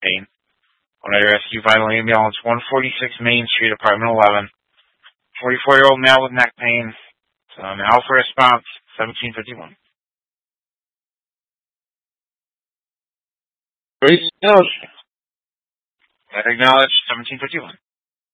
pain. One other rescue vital ambulance, 146 Main Street, apartment 11. 44-year-old male with neck pain. Alpha response, 1751. Acknowledged. Acknowledged, 1751.